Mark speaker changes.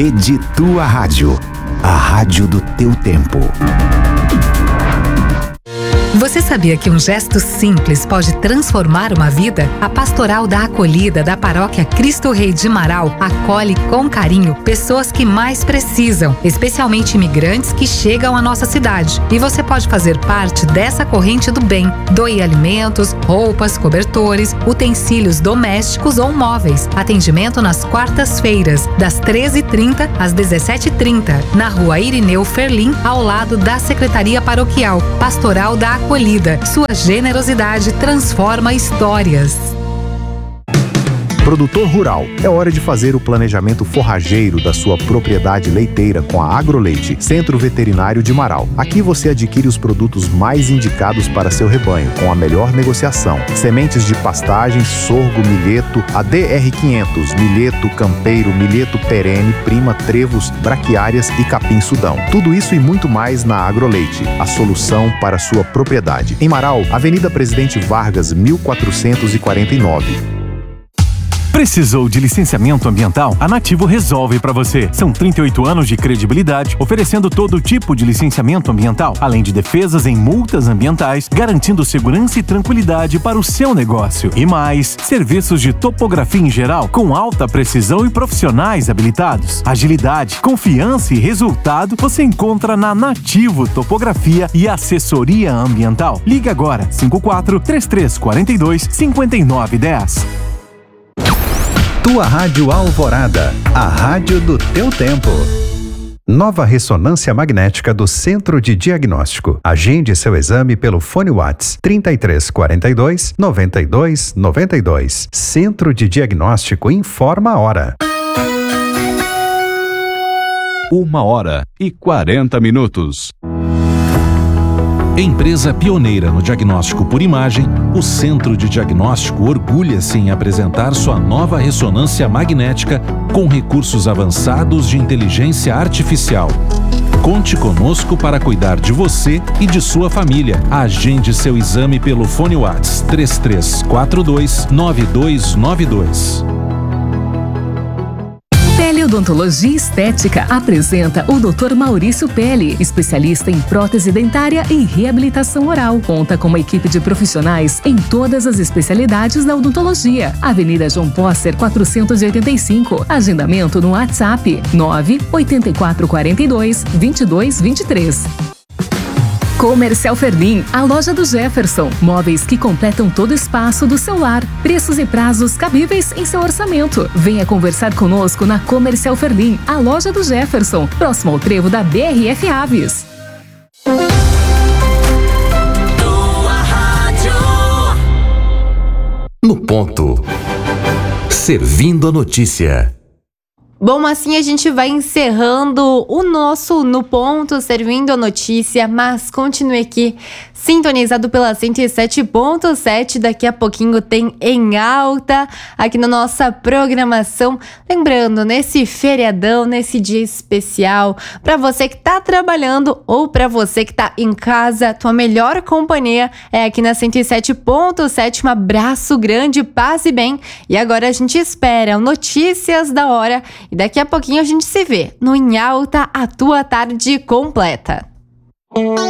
Speaker 1: Rede Tua Rádio, a rádio do teu tempo.
Speaker 2: Você sabia que um gesto simples pode transformar uma vida? A Pastoral da Acolhida da Paróquia Cristo Rei de Marau acolhe com carinho pessoas que mais precisam, especialmente imigrantes que chegam à nossa cidade. E você pode fazer parte dessa corrente do bem. Doe alimentos, roupas, cobertores, utensílios domésticos ou móveis. Atendimento nas quartas-feiras, das 13h30 às 17h30, na Rua Irineu Ferlim, ao lado da Secretaria Paroquial. Pastoral da Acolhida. Sua generosidade transforma histórias.
Speaker 1: Produtor rural, é hora de fazer o planejamento forrageiro da sua propriedade leiteira com a Agroleite, Centro Veterinário de Marau. Aqui você adquire os produtos mais indicados para seu rebanho, com a melhor negociação. Sementes de pastagem, sorgo, milheto, a DR500, milheto campeiro, milheto perene, prima, trevos, braquiárias e capim-sudão. Tudo isso e muito mais na Agroleite, a solução para sua propriedade. Em Marau, Avenida Presidente Vargas, 1449.
Speaker 3: Precisou de licenciamento ambiental? A Nativo resolve para você. São 38 anos de credibilidade, oferecendo todo tipo de licenciamento ambiental, além de defesas em multas ambientais, garantindo segurança e tranquilidade para o seu negócio. E mais, serviços de topografia em geral, com alta precisão e profissionais habilitados. Agilidade, confiança e resultado você encontra na Nativo Topografia e Assessoria Ambiental. Ligue agora, 54-3342-5910.
Speaker 4: Tua Rádio Alvorada, a rádio do teu tempo. Nova ressonância magnética do Centro de Diagnóstico. Agende seu exame pelo fone Whats 3342 9292. Centro de Diagnóstico informa a hora.
Speaker 5: 1h40. Empresa pioneira no diagnóstico por imagem, o Centro de Diagnóstico orgulha-se em apresentar sua nova ressonância magnética com recursos avançados de inteligência artificial. Conte conosco para cuidar de você e de sua família. Agende seu exame pelo fone Whats 3342 9292.
Speaker 6: Odontologia Estética apresenta o Dr. Maurício Pelli, especialista em prótese dentária e reabilitação oral. Conta com uma equipe de profissionais em todas as especialidades da odontologia. Avenida João Pósser 485. Agendamento no WhatsApp 98442-2223. Comercial Ferlim, a loja do Jefferson. Móveis que completam todo o espaço do seu lar. Preços e prazos cabíveis em seu orçamento. Venha conversar conosco na Comercial Ferlim, a loja do Jefferson, próximo ao trevo da BRF Aves.
Speaker 7: No ponto. Servindo a notícia.
Speaker 8: Bom, assim a gente vai encerrando o nosso No Ponto, servindo a notícia, mas continue aqui sintonizado pela 107.7, daqui a pouquinho tem Em Alta aqui na nossa programação. Lembrando, nesse feriadão, nesse dia especial, para você que tá trabalhando ou para você que tá em casa, tua melhor companhia é aqui na 107.7. Um abraço grande, paz e bem. E agora a gente espera notícias da hora e daqui a pouquinho a gente se vê no Em Alta, a tua tarde completa.